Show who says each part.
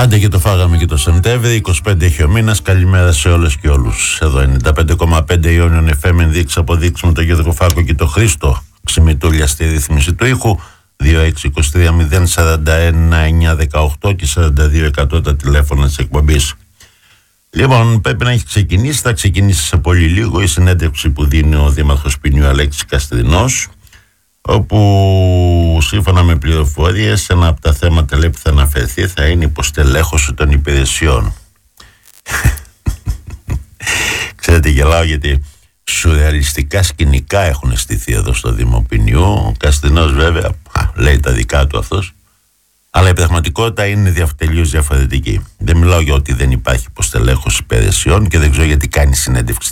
Speaker 1: Άντε και το φάγαμε και το Σεπτέμβρη, 25 έχει ο μήνας. Καλημέρα σε όλες και όλους. Εδώ 95,5 Ιόνιον FM, ενδείξει αποδείξει με τον Γιώργο Φάκο και τον Χρήστο Ξημητούλια στη ρύθμιση του ήχου. 2623-041-918 και 42% τα τηλέφωνα της εκπομπής. Λοιπόν, πρέπει να έχει ξεκινήσει, θα ξεκινήσει σε πολύ λίγο η συνέντευξη που δίνει ο Δήμαρχος Πινιού Αλέξης Καστρινός, όπου σύμφωνα με πληροφορίες ένα από τα θέματα λέει, που θα αναφερθεί θα είναι η υποστελέχωση των υπηρεσιών. Ξέρετε, γελάω γιατί σουρεαλιστικά σκηνικά έχουν στηθεί εδώ στο Δήμο Πινιού. Ο Καστρινός βέβαια λέει τα δικά του αυτός, αλλά η πραγματικότητα είναι τελείως διαφορετική. Δεν μιλάω για ότι δεν υπάρχει υποστελέχωση υπηρεσιών και δεν ξέρω γιατί κάνει συνέντευξη